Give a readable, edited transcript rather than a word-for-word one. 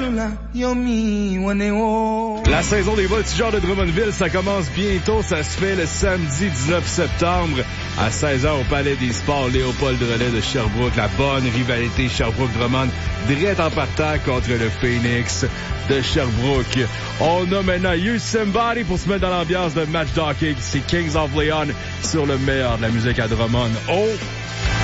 La saison des Voltigeurs de Drummondville, ça commence bientôt. Ça se fait le samedi 19 septembre à 16h au Palais des Sports Léopold Drolet de Sherbrooke. La bonne rivalité Sherbrooke-Drummond, direct en partant contre le Phoenix de Sherbrooke. On a maintenant You Somebody pour se mettre dans l'ambiance de match d'hockey. C'est Kings of Leon sur le meilleur de la musique à Drummond. Oh!